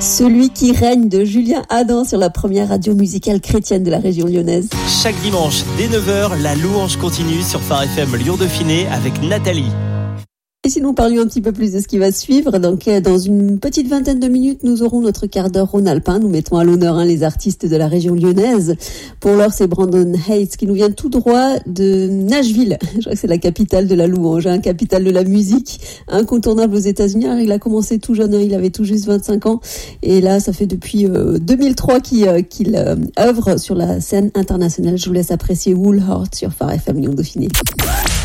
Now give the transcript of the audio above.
Celui qui règne de Julien Adam sur la première radio musicale chrétienne de la région lyonnaise. Chaque dimanche, dès 9h, la louange continue sur Phare FM Lyon-Dauphiné avec Nathalie. Et si nous parlions un petit peu plus de ce qui va suivre, donc dans une petite vingtaine de minutes, nous aurons notre quart d'heure Rhône-Alpin. Nous mettons à l'honneur les artistes de la région lyonnaise. Pour l'heure, c'est Brandon Hayes qui nous vient tout droit de Nashville. Je crois que c'est la capitale de la louange, capitale de la musique, incontournable aux États-Unis. Alors, il a commencé tout jeune, il avait tout juste 25 ans. Et là, ça fait depuis 2003 qu'il œuvre sur la scène internationale. Je vous laisse apprécier Woolheart sur Phare FM Lyon-Dauphiné.